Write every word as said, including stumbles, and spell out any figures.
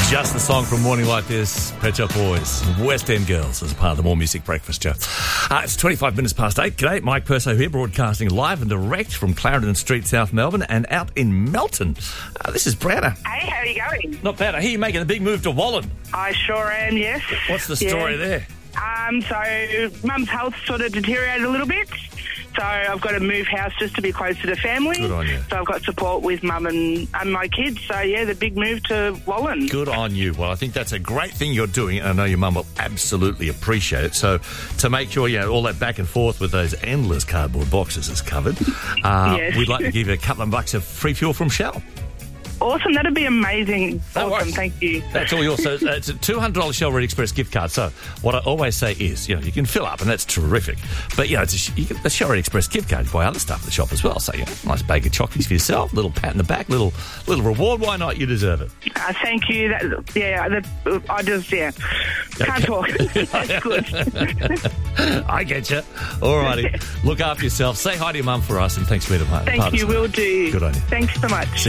Just the song from Morning Like This, Pet Shop Boys, West End Girls, as part of the More Music Breakfast Show. Uh, it's twenty-five minutes past eight. G'day, Mike Perso here, broadcasting live and direct from Clarendon Street, South Melbourne, and out in Melton. Uh, this is Browner. Hey, how are you going? Not bad. I hear you making a big move to Wallen. I sure am, yes. What's the story Yeah. there? Um, so, Mum's health sort of deteriorated a little bit. So I've got to move house just to be closer to family. Good on you. So I've got support with Mum and, and my kids. So, yeah, the big move to Wallen. Good on you. Well, I think that's a great thing you're doing, and I know your mum will absolutely appreciate it. So to make sure, you know, all that back and forth with those endless cardboard boxes is covered, uh, Yes. we'd like to give you a couple of bucks of free fuel from Shell. Awesome. That'd be amazing. No Awesome. worries. Thank you. That's all yours. So uh, it's a two hundred dollars Shell Red Express gift card. So what I always say is, you know, you can fill up, and that's terrific. But, you know, it's a, sh- you can, a Shell Red Express gift card. You buy other stuff at the shop as well. So, you know, nice bag of chocolates for yourself, little pat in the back, little little reward. Why not? You deserve it. Uh, thank you. That, yeah, that, I just, yeah, can't talk. That's good. I get you. All righty. Look after yourself. Say hi to your mum for us, and thanks for being a part. Thank part of you. this. Will do. Good on you. Thanks so much.